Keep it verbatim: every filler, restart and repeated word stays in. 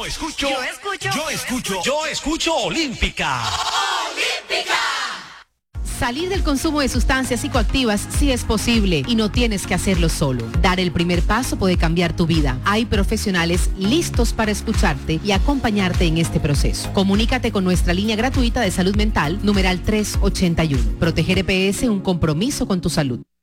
Yo escucho. Yo escucho. Yo escucho. Yo escucho Olímpica. Olímpica. Salir del consumo de sustancias psicoactivas sí es posible y no tienes que hacerlo solo. Dar el primer paso puede cambiar tu vida. Hay profesionales listos para escucharte y acompañarte en este proceso. Comunícate con nuestra línea gratuita de salud mental, numeral tres ochenta y uno. Proteger E P S, un compromiso con tu salud.